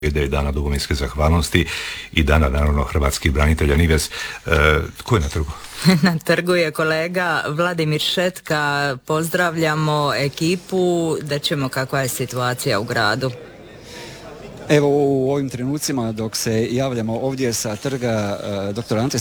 ideje Dana domovinske zahvalnosti i Dana naravno hrvatskih branitelja. Nives, tko je na trgu? Na trgu je kolega Vladimir Šetka. Pozdravljamo ekipu, da ćemo kakva je situacija u gradu. Evo u ovim trenucima dok se javljamo ovdje sa trga dr. Ante.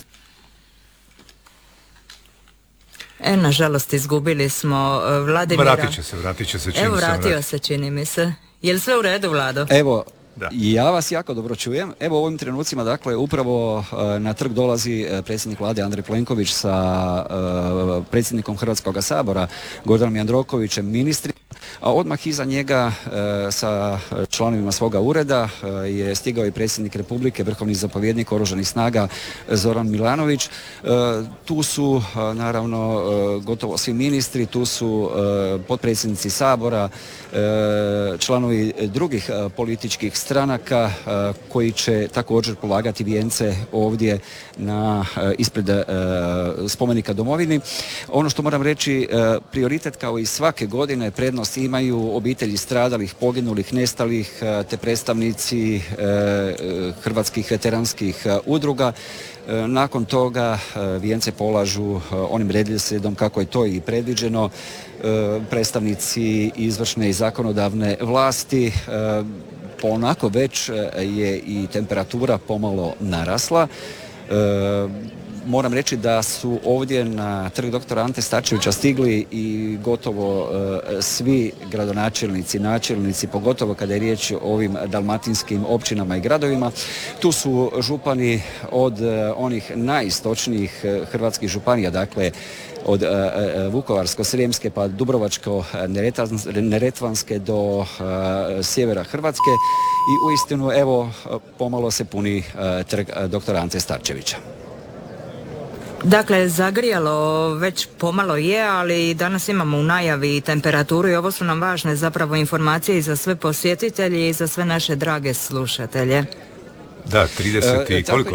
Nažalost izgubili smo Vladimira. Vratit će se. Evo vratio se, čini mi se. Je li sve u redu, Vlado? Evo, da. Ja vas jako dobro čujem. Evo u ovim trenucima, dakle, upravo na trg dolazi predsjednik Vlade Andrej Plenković sa predsjednikom Hrvatskog sabora Gordanom Jandrokovićem, ministri. A odmah iza njega sa članovima svoga ureda je stigao i predsjednik Republike, vrhovni zapovjednik Oružanih snaga Zoran Milanović. Tu su naravno gotovo svi ministri, tu su potpredsjednici Sabora, članovi drugih političkih stranaka koji će također polagati vijence ovdje ispred spomenika domovini. Ono što moram reći, prioritet kao i svake godine prednost imaju obitelji stradalih, poginulih, nestalih te predstavnici hrvatskih veteranskih udruga. Nakon toga vijence polažu onim redoslijedom kako je to i predviđeno predstavnici izvršne i zakonodavne vlasti. Onako već je i temperatura pomalo narasla. Moram reći da su ovdje na trg dr. Ante Starčevića stigli i gotovo svi gradonačelnici, načelnici, pogotovo kada je riječ o ovim dalmatinskim općinama i gradovima. Tu su župani od onih najistočnijih hrvatskih županija, dakle od Vukovarsko-srijemske pa Dubrovačko-neretvanske do sjevera Hrvatske i uistinu evo pomalo se puni trg dr. Ante Starčevića. Dakle, zagrijalo već pomalo je, ali danas imamo u najavi temperaturu i ovo su nam važne zapravo informacije i za sve posjetitelje i za sve naše drage slušatelje. Da, 30 i koliko?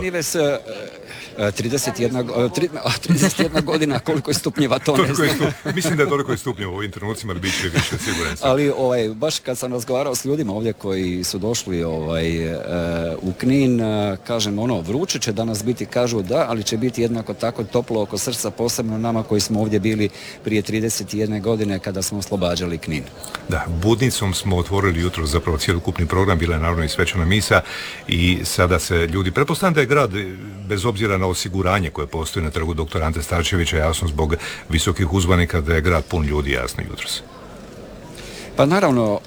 31 godina, koliko je stupnjeva, to ne znam. Mislim da je toliko je stupnjeva u ovim trenucima, ali bit će više, siguran sam. Ali baš kad sam razgovarao s ljudima ovdje koji su došli u Knin, kažem vruće će danas biti, kažu da, ali će biti jednako tako toplo oko srca, posebno nama koji smo ovdje bili prije 31 godine kada smo oslobađali Knin. Da, budnicom smo otvorili jutro zapravo cjelokupni program, bila je naravno i svečana misa i sada se ljudi, pretpostavljam da je grad, bez obzira na osiguranje koje postoji na trgu dr. Ante Starčevića, jasno zbog visokih uzvanika, da je grad pun ljudi, jasno jutros. Pa naravno,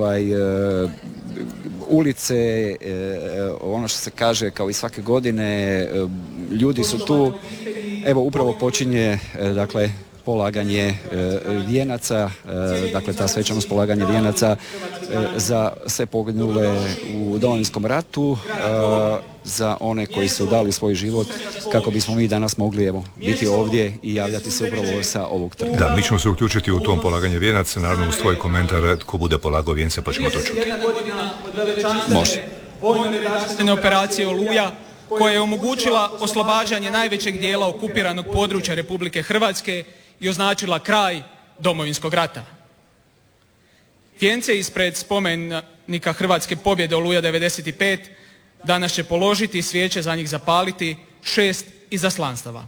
ulice, ono što se kaže kao i svake godine, ljudi su tu, evo upravo počinje, dakle, polaganje vijenaca, dakle ta svečanost polaganje vijenaca za sve poginule u Domovinskom ratu, za one koji su dali svoj život kako bismo mi danas mogli biti ovdje i javljati se upravo sa ovog trga. Da, mi ćemo se uključiti u tom polaganje vijenaca, naravno uz tvoj komentar tko bude polagao vijence, pa ćemo to čuti. Može. Vojno-redarstvene operacije Oluja koja je omogućila oslobađanje najvećeg dijela okupiranog područja Republike Hrvatske i označila kraj Domovinskog rata. Vijence ispred spomenika Hrvatske pobjede Oluja 95 danas će položiti, svijeće za njih zapaliti 6 izaslanstava.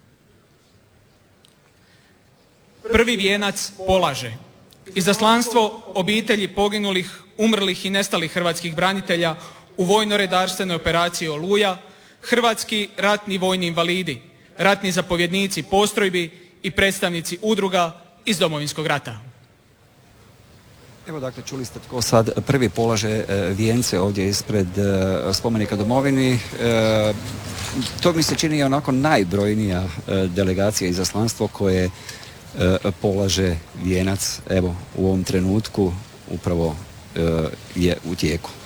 Prvi vijenac polaže izaslanstvo obitelji poginulih, umrlih i nestalih hrvatskih branitelja u vojno-redarstvenoj operaciji Oluja, hrvatski ratni vojni invalidi, ratni zapovjednici postrojbi i predstavnici udruga iz Domovinskog rata. Evo dakle, čuli ste tko sad prvi polaže vijence ovdje ispred spomenika domovini. To mi se čini onako najbrojnija delegacija i izaslanstvo koje polaže vijenac, evo u ovom trenutku upravo je u tijeku.